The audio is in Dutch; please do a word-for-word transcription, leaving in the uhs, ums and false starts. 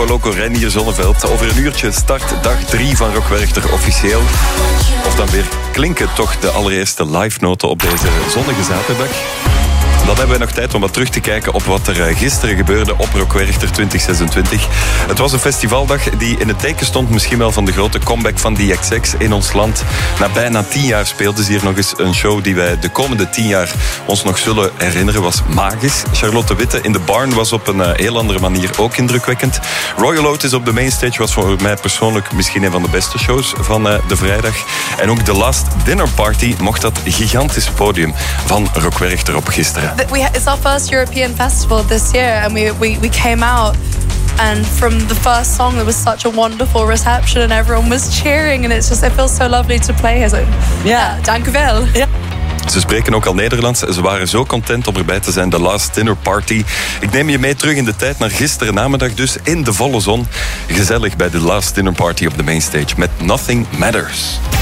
Loco Loco Renier Zonneveld. Over een uurtje start dag drie van Rock Werchter officieel. Of dan weer klinken toch de allereerste live noten op deze zonnige zaterdag. Dan hebben we nog tijd om wat terug te kijken op wat er gisteren gebeurde op Rock Werchter twintig zesentwintig. Het was een festivaldag die in het teken stond misschien wel van de grote comeback van D X X in ons land. Na bijna tien jaar speelden ze hier nog eens een show die wij de komende tien jaar ons nog zullen herinneren. Was magisch. Charlotte Witte in de Barn was op een heel andere manier ook indrukwekkend. Royal Otis op de mainstage was voor mij persoonlijk misschien een van de beste shows van de vrijdag. En ook The Last Dinner Party mocht dat gigantische podium van Rock Werchter op gisteren. We, it's our first European festival this year, and we, we, we came out, and from the first song there was such a wonderful reception and everyone was cheering, and it's just, it feels so lovely to play here. So, yeah, dank u wel. Yeah. Ze spreken ook al Nederlands. Ze waren zo content om erbij te zijn. The Last Dinner Party. Ik neem je mee terug in de tijd naar gisteren namiddag, dus in de volle zon. Gezellig bij The Last Dinner Party op de mainstage met Nothing Matters.